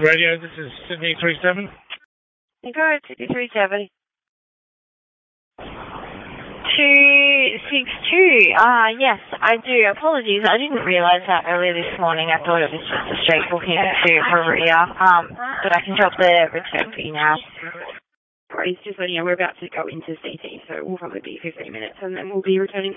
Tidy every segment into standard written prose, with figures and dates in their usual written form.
Radio, this is Sydney 37. You go ahead, Sydney 37. 262. Yes, I do. Apologies, I didn't realise that earlier this morning. I thought it was just a straight booking to Maria. But I can drop the return for you now. Right, just letting you know, we're about to go into CT, so we'll probably be 15 minutes and then we'll be returning.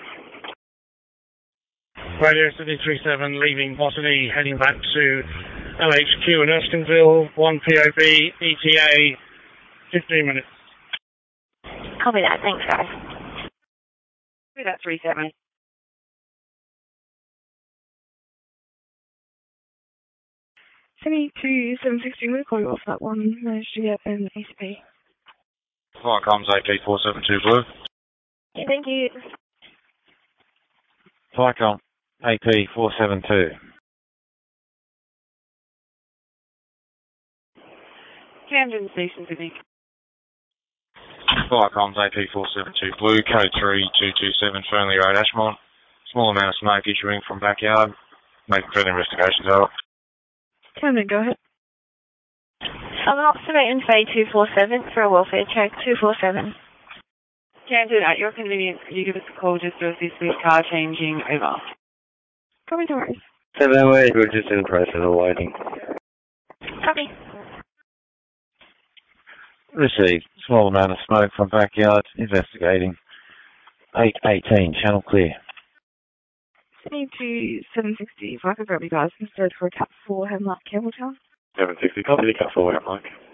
Radio Sydney 37, leaving Botany, heading back to LHQ in Erskineville, 1 POB, ETA, 15 minutes. Copy that, thanks guys. That's 37. Sydney 2760, we'll call you off that one. Managed to get an ACP. Flight comms AP 472 Blue. Okay, thank you. Flight com AP 472. Camden Station, Sydney. Flight comms AP 472 Blue, code 3227 Fernley Road, Ashmont. Small amount of smoke issuing from backyard. Making further investigations out. Camden, go ahead. I'm an officer in Bay 247 for a welfare check, 247. Camden, at your convenience, could you give us a call just to assist with car changing over? Copy, no worries. 708, we're just in the process of waiting. Copy. Received. Small amount of smoke from backyard. Investigating. 818, channel clear. Sydney 2760, if I could grab you guys instead for a Cat 4 Hemlock Campbelltown. 760, copy, Cat 4 Hemlock.